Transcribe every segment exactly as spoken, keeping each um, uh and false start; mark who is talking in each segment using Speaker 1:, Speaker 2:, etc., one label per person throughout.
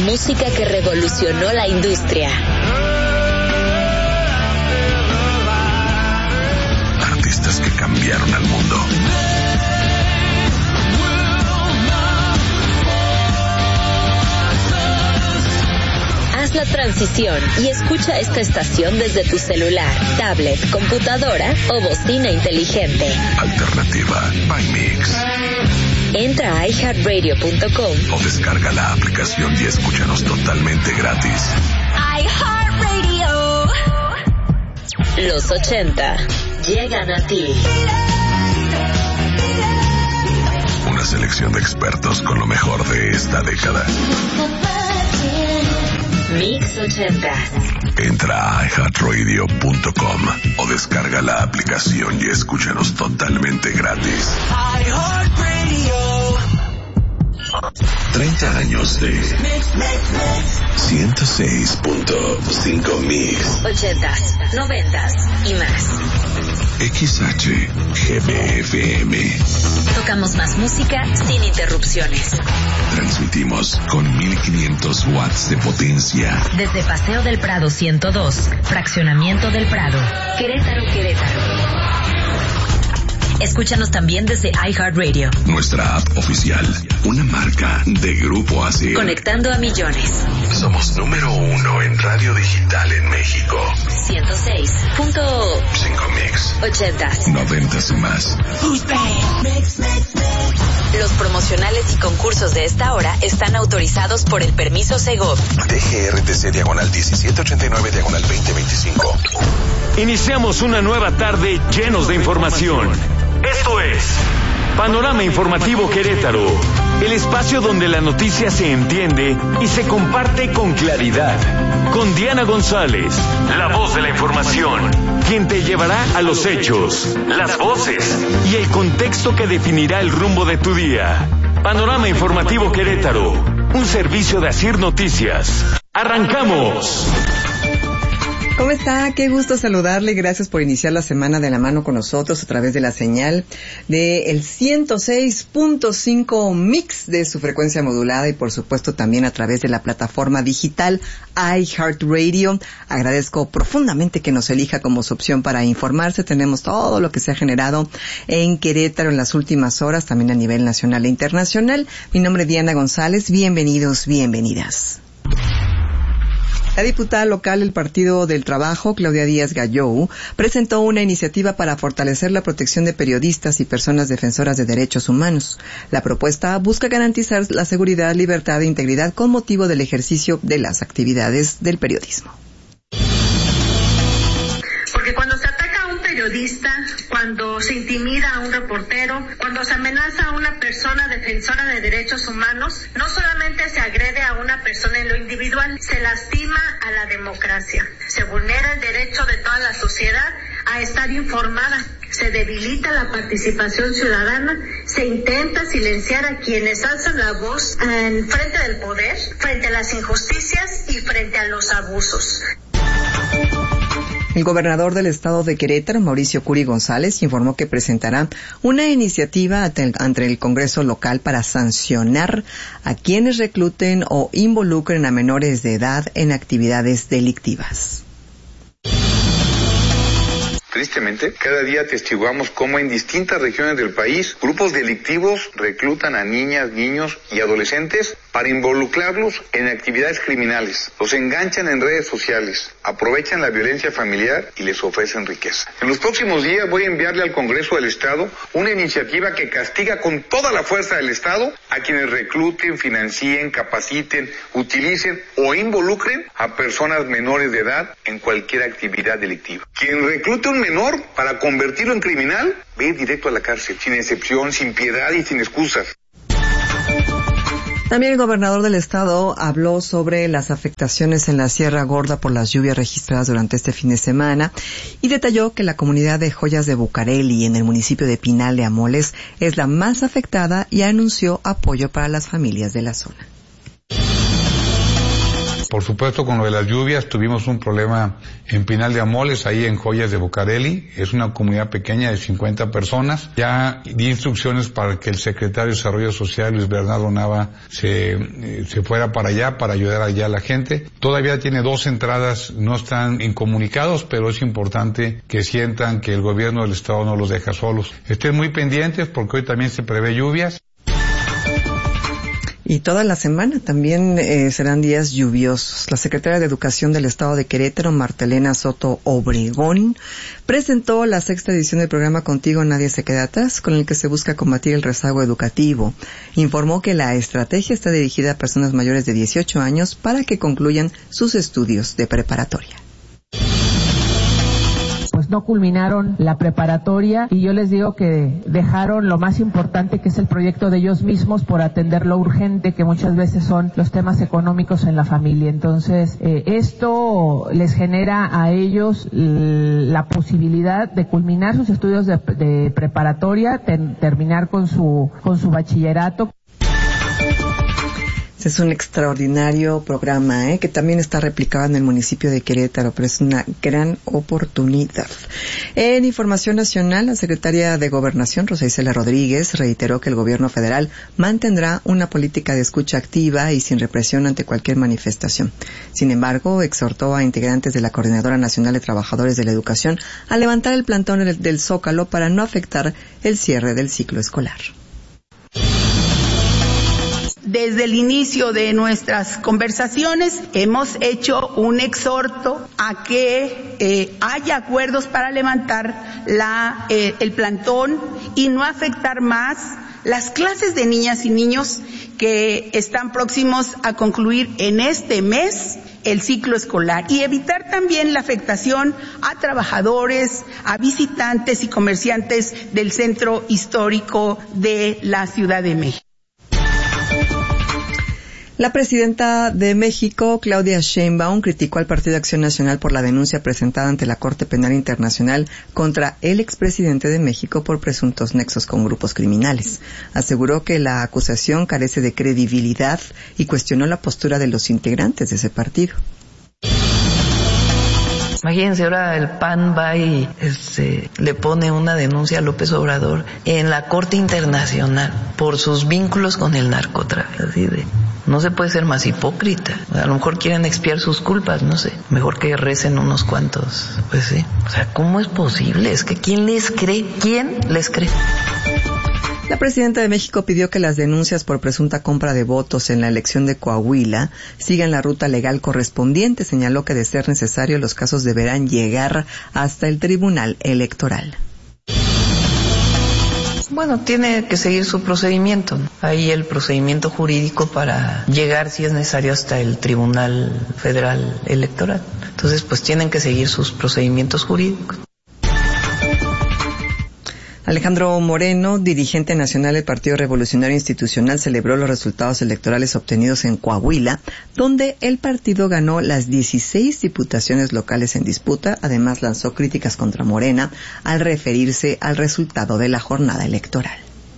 Speaker 1: Música que revolucionó la industria.
Speaker 2: Artistas que cambiaron al mundo.
Speaker 1: Haz la transición y escucha esta estación desde tu celular, tablet, computadora o bocina inteligente.
Speaker 2: Alternativa by Mix.
Speaker 1: Entra a i heart radio punto com
Speaker 2: o descarga la aplicación y escúchanos totalmente gratis.
Speaker 1: iHeartRadio. Los ochenta llegan a ti.
Speaker 2: Una selección de expertos con lo mejor de esta década.
Speaker 1: Mix ochenta.
Speaker 2: Entra a i heart radio punto com o descarga la aplicación y escúchanos totalmente gratis. iHeartRadio. treinta años de ciento seis punto cinco Mix.
Speaker 1: Ochentas, noventas y más.
Speaker 2: X H G B F M.
Speaker 1: Tocamos más música sin interrupciones.
Speaker 2: Transmitimos con mil quinientos watts de potencia.
Speaker 1: Desde Paseo del Prado ciento dos, Fraccionamiento del Prado, Querétaro, Querétaro. Escúchanos también desde iHeartRadio.
Speaker 2: Nuestra app oficial, una marca de Grupo A C.
Speaker 1: Conectando a millones.
Speaker 2: Somos número uno en radio digital en México.
Speaker 1: ciento seis punto
Speaker 2: cinco Mix.
Speaker 1: Ochentas.
Speaker 2: Noventas y más.
Speaker 1: Los promocionales y concursos de esta hora están autorizados por el permiso Segov.
Speaker 2: D G R T C diagonal diecisiete ochenta y nueve diagonal veinte veinticinco.
Speaker 3: Iniciamos una nueva tarde llenos de información. Esto es Panorama Informativo Querétaro, el espacio donde la noticia se entiende y se comparte con claridad. Con Diana González, la voz de la información, quien te llevará a los hechos, las voces y el contexto que definirá el rumbo de tu día. Panorama Informativo Querétaro, un servicio de Asir Noticias. ¡Arrancamos!
Speaker 4: ¿Cómo está? Qué gusto saludarle. Gracias por iniciar la semana de la mano con nosotros a través de la señal de el ciento seis punto cinco Mix de su frecuencia modulada y por supuesto también a través de la plataforma digital iHeartRadio. Agradezco profundamente que nos elija como su opción para informarse. Tenemos todo lo que se ha generado en Querétaro en las últimas horas, también a nivel nacional e internacional. Mi nombre es Diana González. Bienvenidos, bienvenidas. La diputada local del Partido del Trabajo, Claudia Díaz Gallou, presentó una iniciativa para fortalecer la protección de periodistas y personas defensoras de derechos humanos. La propuesta busca garantizar la seguridad, libertad e integridad con motivo del ejercicio de las actividades del periodismo.
Speaker 5: Porque cuando se ataca a un periodista, cuando se intimida a un reportero, cuando se amenaza a una persona defensora de derechos humanos, no solamente se agrede a una persona en lo individual, se lastima a la democracia, se vulnera el derecho de toda la sociedad a estar informada, se debilita la participación ciudadana, se intenta silenciar a quienes alzan la voz en frente del poder, frente a las injusticias y frente a los abusos.
Speaker 4: El gobernador del estado de Querétaro, Mauricio Curi González, informó que presentará una iniciativa ante el Congreso local para sancionar a quienes recluten o involucren a menores de edad en actividades delictivas.
Speaker 6: Tristemente, cada día atestiguamos cómo en distintas regiones del país grupos delictivos reclutan a niñas, niños y adolescentes para involucrarlos en actividades criminales. Los enganchan en redes sociales, aprovechan la violencia familiar y les ofrecen riqueza. En los próximos días voy a enviarle al Congreso del Estado una iniciativa que castiga con toda la fuerza del Estado a quienes recluten, financien, capaciten, utilicen o involucren a personas menores de edad en cualquier actividad delictiva. Quien reclute un menor para convertirlo en criminal, va a ir directo a la cárcel, sin excepción, sin piedad y sin excusas.
Speaker 4: También el gobernador del estado habló sobre las afectaciones en la Sierra Gorda por las lluvias registradas durante este fin de semana y detalló que la comunidad de Joyas de Bucareli en el municipio de Pinal de Amoles es la más afectada y anunció apoyo para las familias de la zona.
Speaker 7: Por supuesto, con lo de las lluvias tuvimos un problema en Pinal de Amoles, ahí en Joyas de Bucareli. Es una comunidad pequeña de cincuenta personas. Ya di instrucciones para que el secretario de Desarrollo Social, Luis Bernardo Nava, se, eh, se fuera para allá, para ayudar allá a la gente. Todavía tiene dos entradas, no están incomunicados, pero es importante que sientan que el gobierno del estado no los deja solos. Estén muy pendientes porque hoy también se prevé lluvias.
Speaker 4: Y toda la semana también eh, serán días lluviosos. La secretaria de Educación del Estado de Querétaro, Marta Elena Soto Obregón, presentó la sexta edición del programa Contigo Nadie se queda atrás, con el que se busca combatir el rezago educativo. Informó que la estrategia está dirigida a personas mayores de dieciocho años para que concluyan sus estudios de preparatoria.
Speaker 8: Pues no culminaron la preparatoria y yo les digo que dejaron lo más importante, que es el proyecto de ellos mismos, por atender lo urgente, que muchas veces son los temas económicos en la familia. Entonces, eh, esto les genera a ellos la posibilidad de culminar sus estudios de, de preparatoria, ten, terminar con su, con su bachillerato.
Speaker 4: Es un extraordinario programa, ¿eh? que también está replicado en el municipio de Querétaro, pero es una gran oportunidad. En información nacional, la secretaria de Gobernación, Rosa Isela Rodríguez, reiteró que el gobierno federal mantendrá una política de escucha activa y sin represión ante cualquier manifestación. Sin embargo, exhortó a integrantes de la Coordinadora Nacional de Trabajadores de la Educación a levantar el plantón del Zócalo para no afectar el cierre del ciclo escolar.
Speaker 9: Desde el inicio de nuestras conversaciones hemos hecho un exhorto a que eh, haya acuerdos para levantar la, eh, el plantón y no afectar más las clases de niñas y niños que están próximos a concluir en este mes el ciclo escolar, y evitar también la afectación a trabajadores, a visitantes y comerciantes del centro histórico de la Ciudad de México.
Speaker 4: La presidenta de México, Claudia Sheinbaum, criticó al Partido Acción Nacional por la denuncia presentada ante la Corte Penal Internacional contra el expresidente de México por presuntos nexos con grupos criminales. Aseguró que la acusación carece de credibilidad y cuestionó la postura de los integrantes de ese partido.
Speaker 10: Imagínense, ahora el P A N va y este, le pone una denuncia a López Obrador en la Corte Internacional por sus vínculos con el narcotráfico. Así de, no se puede ser más hipócrita. A lo mejor quieren expiar sus culpas, no sé. Mejor que recen unos cuantos. Pues sí. O sea, ¿cómo es posible? Es que ¿quién les cree? ¿Quién les cree?
Speaker 4: La presidenta de México pidió que las denuncias por presunta compra de votos en la elección de Coahuila sigan la ruta legal correspondiente. Señaló que de ser necesario los casos deberán llegar hasta el Tribunal Electoral.
Speaker 10: Bueno, tiene que seguir su procedimiento, ¿no? Hay el procedimiento jurídico para llegar, si es necesario, hasta el Tribunal Federal Electoral. Entonces, pues tienen que seguir sus procedimientos jurídicos.
Speaker 4: Alejandro Moreno, dirigente nacional del Partido Revolucionario Institucional, celebró los resultados electorales obtenidos en Coahuila, donde el partido ganó las dieciséis diputaciones locales en disputa. Además, lanzó críticas contra Morena al referirse al resultado de la jornada electoral.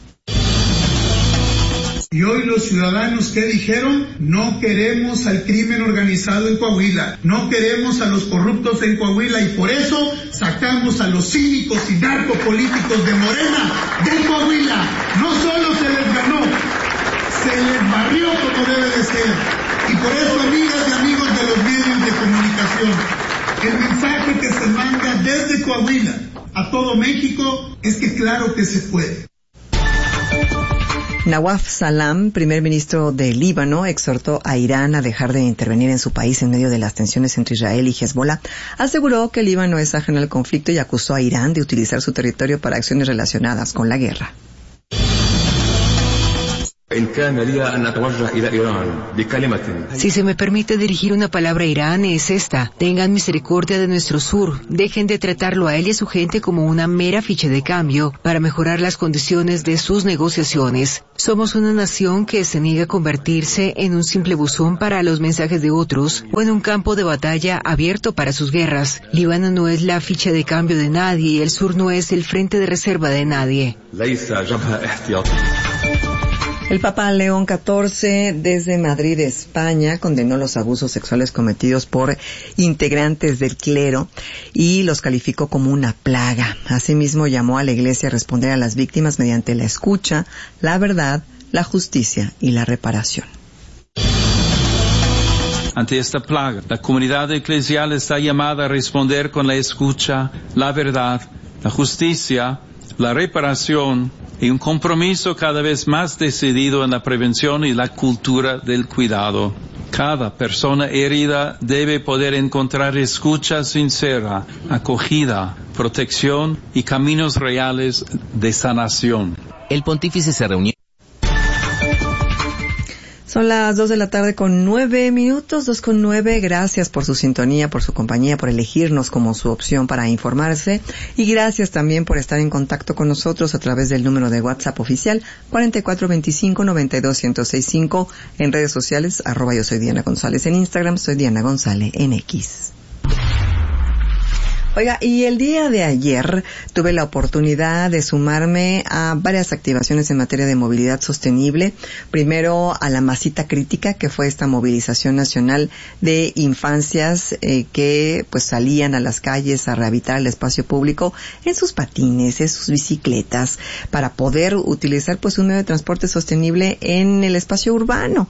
Speaker 11: Y hoy los ciudadanos, ¿qué dijeron? No queremos al crimen organizado en Coahuila, no queremos a los corruptos en Coahuila, y por eso sacamos a los cínicos y narcopolíticos de Morena de Coahuila. No solo se les ganó, se les barrió como debe de ser. Y por eso, amigas y amigos de los medios de comunicación, el mensaje que se manda desde Coahuila a todo México es que claro que se puede.
Speaker 4: Nawaf Salam, primer ministro de Líbano, exhortó a Irán a dejar de intervenir en su país en medio de las tensiones entre Israel y Hezbollah. Aseguró que Líbano es ajeno al conflicto y acusó a Irán de utilizar su territorio para acciones relacionadas con la guerra.
Speaker 12: Si se me permite dirigir una palabra a Irán, es esta: tengan misericordia de nuestro sur, dejen de tratarlo a él y a su gente como una mera ficha de cambio para mejorar las condiciones de sus negociaciones. Somos una nación que se niega a convertirse en un simple buzón para los mensajes de otros o en un campo de batalla abierto para sus guerras. Líbano no es la ficha de cambio de nadie y el sur no es el frente de reserva de nadie.
Speaker 4: El Papa León catorce, desde Madrid, España, condenó los abusos sexuales cometidos por integrantes del clero y los calificó como una plaga. Asimismo, llamó a la Iglesia a responder a las víctimas mediante la escucha, la verdad, la justicia y la reparación.
Speaker 13: Ante esta plaga, la comunidad eclesial está llamada a responder con la escucha, la verdad, la justicia, la reparación y un compromiso cada vez más decidido en la prevención y la cultura del cuidado. Cada persona herida debe poder encontrar escucha sincera, acogida, protección y caminos reales de sanación.
Speaker 14: El pontífice se reunió.
Speaker 4: Son las dos de la tarde con nueve minutos, dos con nueve. Gracias por su sintonía, por su compañía, por elegirnos como su opción para informarse. Y gracias también por estar en contacto con nosotros a través del número de WhatsApp oficial cuarenta y cuatro veinticinco noventa y dos ciento sesenta y cinco. En redes sociales, arroba yo soy Diana González. En Instagram, soy Diana González en X. Oiga, y el día de ayer tuve la oportunidad de sumarme a varias activaciones en materia de movilidad sostenible. Primero a la Masita Crítica, que fue esta movilización nacional de infancias eh, que pues salían a las calles a rehabilitar el espacio público en sus patines, en sus bicicletas, para poder utilizar pues un medio de transporte sostenible en el espacio urbano.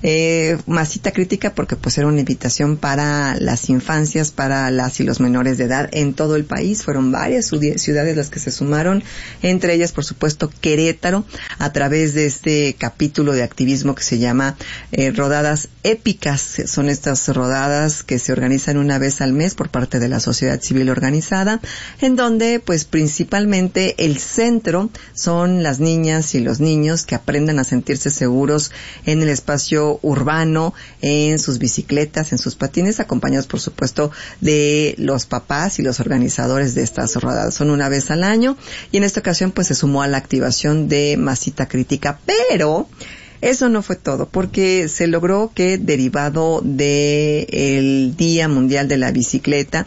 Speaker 4: Eh, Masita Crítica porque pues era una invitación para las infancias, para las y los menores de edad en todo el país. Fueron varias ciudades las que se sumaron, entre ellas por supuesto Querétaro, a través de este capítulo de activismo que se llama eh, Rodadas Épicas. Son estas rodadas que se organizan una vez al mes por parte de la sociedad civil organizada, en donde pues principalmente el centro son las niñas y los niños que aprendan a sentirse seguros en el espacio urbano, en sus bicicletas, en sus patines, acompañados por supuesto de los papás y los organizadores de estas rodadas. Son una vez al año y en esta ocasión pues se sumó a la activación de Masita Crítica, pero eso no fue todo, porque se logró que, derivado de el Día Mundial de la Bicicleta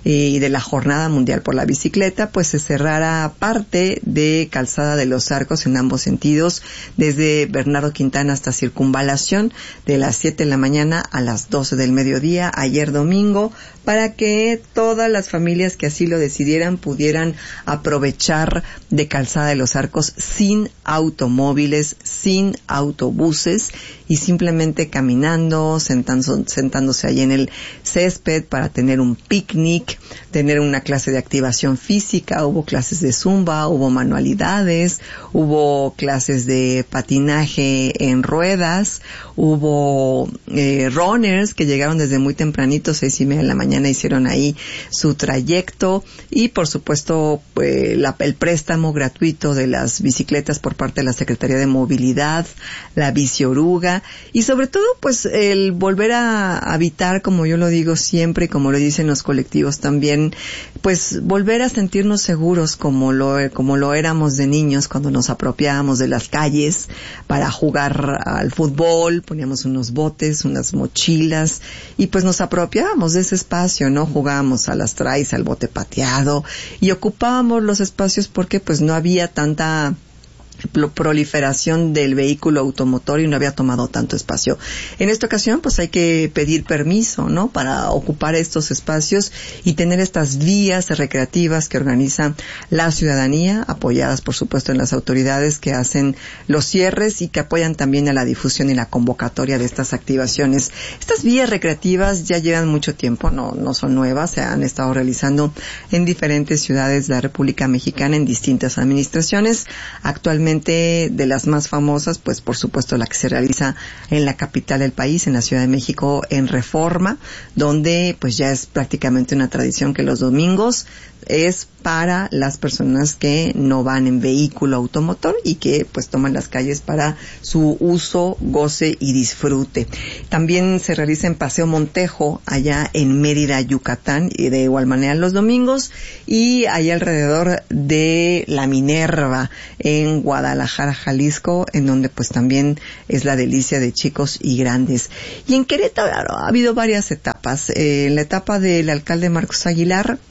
Speaker 4: y de la Jornada Mundial por la Bicicleta, pues se cerrara parte de Calzada de los Arcos en ambos sentidos, desde Bernardo Quintana hasta Circunvalación, de las siete de la mañana a las doce del mediodía, ayer domingo, para que todas las familias que así lo decidieran pudieran aprovechar de Calzada de los Arcos sin automóviles, sin autobuses y simplemente caminando, sentando, sentándose ahí en el césped para tener un picnic, tener una clase de activación física. Hubo clases de zumba, hubo manualidades, hubo clases de patinaje en ruedas, hubo eh, runners que llegaron desde muy tempranito, seis y media de la mañana, hicieron ahí su trayecto y por supuesto pues, la, el préstamo gratuito de las bicicletas por parte de la Secretaría de Movilidad, la Bici Oruga y sobre todo pues el volver a habitar, como yo lo digo siempre y como lo dicen los colectivos también, pues volver a sentirnos seguros como lo como lo éramos de niños cuando nos apropiábamos de las calles para jugar al fútbol, poníamos unos botes, unas mochilas y pues nos apropiábamos de ese espacio, ¿no? Jugábamos a las traes, al bote pateado y ocupábamos los espacios porque pues no había tanta proliferación del vehículo automotor y no había tomado tanto espacio. En esta ocasión pues hay que pedir permiso, ¿no? Para ocupar estos espacios y tener estas vías recreativas que organiza la ciudadanía, apoyadas por supuesto en las autoridades que hacen los cierres y que apoyan también a la difusión y la convocatoria de estas activaciones. Estas vías recreativas ya llevan mucho tiempo, no, no son nuevas, se han estado realizando en diferentes ciudades de la República Mexicana en distintas administraciones. Actualmente de las más famosas, pues por supuesto la que se realiza en la capital del país, en la Ciudad de México, en Reforma, donde pues ya es prácticamente una tradición que los domingos es para las personas que no van en vehículo automotor y que pues toman las calles para su uso, goce y disfrute. También se realiza en Paseo Montejo, allá en Mérida, Yucatán, y de igual manera los domingos, y allá alrededor de La Minerva, en Guadalajara, Jalisco, en donde pues también es la delicia de chicos y grandes. Y en Querétaro ha habido varias etapas. Eh, en la etapa del alcalde Marcos Aguilar,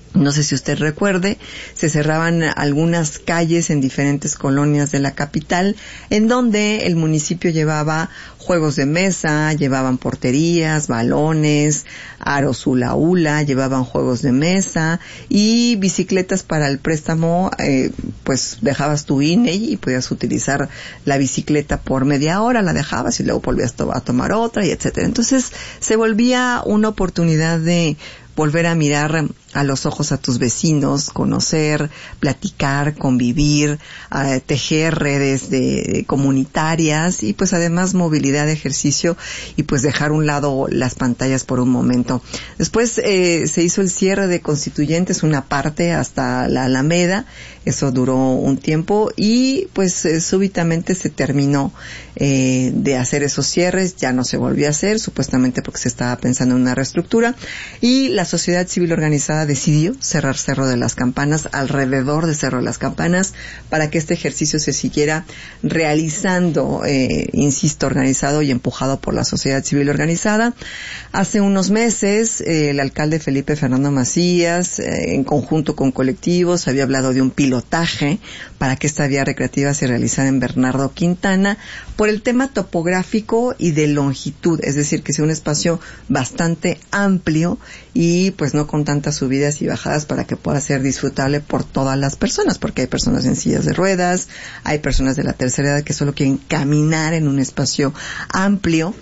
Speaker 4: No sé si usted recuerde, se cerraban algunas calles en diferentes colonias de la capital, en donde el municipio llevaba juegos de mesa, llevaban porterías, balones, aros hula hula, llevaban juegos de mesa y bicicletas para el préstamo. Eh, pues dejabas tu I N E y podías utilizar la bicicleta por media hora, la dejabas y luego volvías a tomar otra y etcétera. Entonces se volvía una oportunidad de volver a mirar a los ojos a tus vecinos, conocer, platicar, convivir, uh, tejer redes de comunitarias y pues además movilidad de ejercicio y pues dejar a un lado las pantallas por un momento. Después eh, se hizo el cierre de Constituyentes, una parte hasta la Alameda, eso duró un tiempo y pues eh, súbitamente se terminó eh, de hacer esos cierres, ya no se volvió a hacer, supuestamente porque se estaba pensando en una reestructura y la sociedad civil organizada decidió cerrar Cerro de las Campanas, alrededor de Cerro de las Campanas, para que este ejercicio se siguiera realizando, eh, insisto, organizado y empujado por la sociedad civil organizada. Hace unos meses, eh, el alcalde Felipe Fernando Macías, eh, en conjunto con colectivos, había hablado de un pilotaje para que esta vía recreativa se realizara en Bernardo Quintana, por el tema topográfico y de longitud, es decir, que sea un espacio bastante amplio y pues no con tantas subidas y bajadas para que pueda ser disfrutable por todas las personas, porque hay personas en sillas de ruedas, hay personas de la tercera edad que solo quieren caminar en un espacio amplio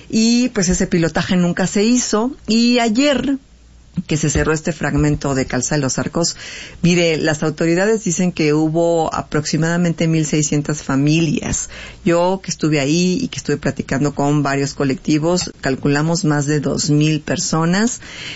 Speaker 4: y pues ese pilotaje nunca se hizo y ayer que se cerró este fragmento de Calzada de los Arcos, mire, las autoridades dicen que hubo aproximadamente mil seiscientas familias. Yo que estuve ahí y que estuve platicando con varios colectivos, calculamos más de dos mil personas,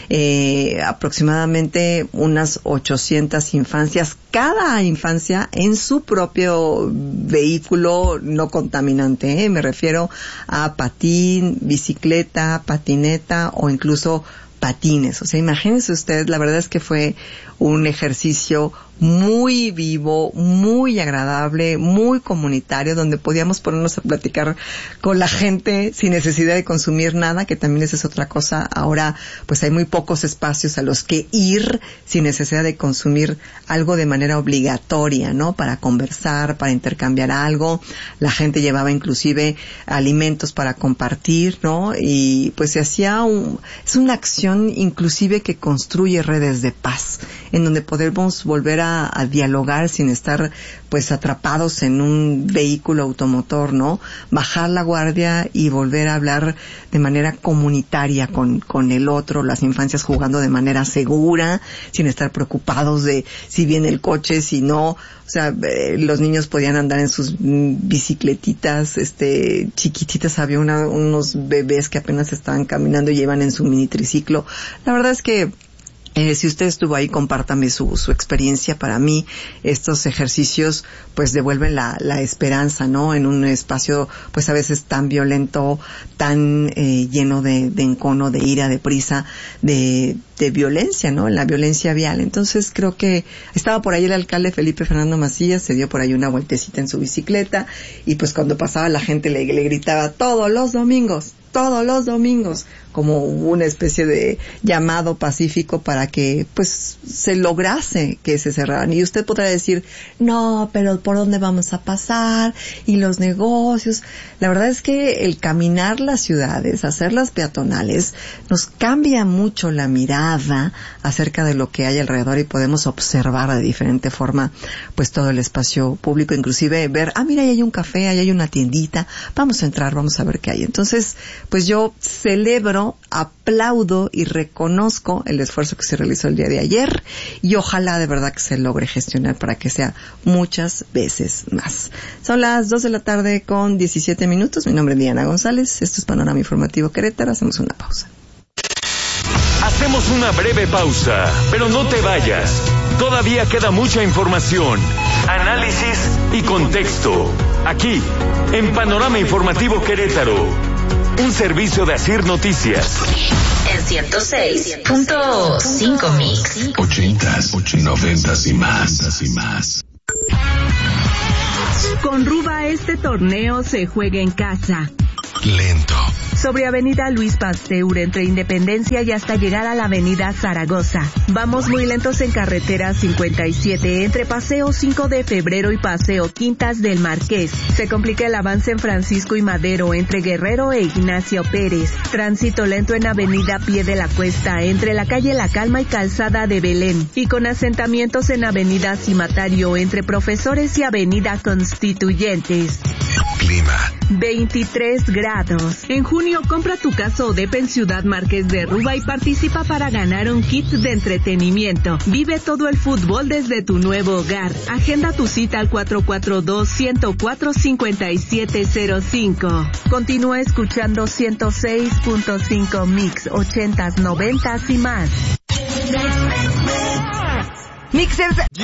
Speaker 4: eh, aproximadamente unas ochocientas infancias, cada infancia en su propio vehículo no contaminante, ¿eh? Me refiero a patín, bicicleta, patineta o incluso patines. O sea, imagínense usted, la verdad es que fue un ejercicio muy vivo, muy agradable, muy comunitario, donde podíamos ponernos a platicar con la gente sin necesidad de consumir nada, que también esa es otra cosa. Ahora, pues hay muy pocos espacios a los que ir sin necesidad de consumir algo de manera obligatoria, ¿no? Para conversar, para intercambiar algo. La gente llevaba inclusive alimentos para compartir, ¿no? Y pues se hacía un, es una acción inclusive que construye redes de paz, en donde podemos volver a A, a dialogar sin estar pues atrapados en un vehículo automotor, ¿no? Bajar la guardia y volver a hablar de manera comunitaria con, con el otro, las infancias jugando de manera segura, sin estar preocupados de si viene el coche, si no. O sea, eh, los niños podían andar en sus mm, bicicletitas, este, chiquititas. Había una, unos bebés que apenas estaban caminando y iban en su mini triciclo. La verdad es que Eh, si usted estuvo ahí, compártame su, su experiencia. Para mí, estos ejercicios, pues, devuelven la, la esperanza, ¿no? En un espacio, pues, a veces tan violento, tan eh, lleno de, de encono, de ira, de prisa, de, de violencia, ¿no? La violencia vial. Entonces, creo que estaba por ahí el alcalde Felipe Fernando Macías, se dio por ahí una vueltecita en su bicicleta, y pues cuando pasaba la gente le, le gritaba, todos los domingos, todos los domingos, como una especie de llamado pacífico para que pues se lograse que se cerraran. Y usted podrá decir, no, pero ¿por dónde vamos a pasar? Y los negocios. La verdad es que el caminar las ciudades, hacerlas peatonales, nos cambia mucho la mirada acerca de lo que hay alrededor y podemos observar de diferente forma pues todo el espacio público, inclusive ver, ah, mira, ahí hay un café, ahí hay una tiendita, vamos a entrar, vamos a ver qué hay. Entonces, pues yo celebro, aplaudo y reconozco el esfuerzo que se realizó el día de ayer y ojalá de verdad que se logre gestionar para que sea muchas veces más. Son las dos de la tarde con diecisiete minutos. Mi nombre es Diana González. Esto es Panorama Informativo Querétaro. Hacemos una pausa.
Speaker 3: Hacemos una breve pausa, pero no te vayas. Todavía queda mucha información, análisis y contexto. Aquí, en Panorama Informativo Querétaro. Un servicio de Asir Noticias.
Speaker 1: En ciento seis punto cinco Mix.
Speaker 2: Ochentas, noventas y más. y más.
Speaker 14: Con Ruba este torneo se juega en casa.
Speaker 2: Lento,
Speaker 14: sobre Avenida Luis Pasteur entre Independencia y hasta llegar a la Avenida Zaragoza. Vamos muy lentos en carretera cincuenta y siete entre Paseo cinco de febrero y Paseo Quintas del Marqués. Se complica el avance en Francisco y Madero entre Guerrero e Ignacio Pérez. Tránsito lento en Avenida Pie de la Cuesta entre la calle La Calma y Calzada de Belén. Y con asentamientos en Avenida Cimatario entre Profesores y Avenida Constituyentes.
Speaker 2: Clima.
Speaker 14: veintitrés grados. En junio compra tu casa O D E P en Ciudad Marqués de Ruba y participa para ganar un kit de entretenimiento. Vive todo el fútbol desde tu nuevo hogar. Agenda tu cita al cuatro cuatro dos, uno cero cuatro, cinco siete cero cinco. Continúa escuchando ciento seis punto cinco Mix, ochentas, noventas y más.
Speaker 15: Mixers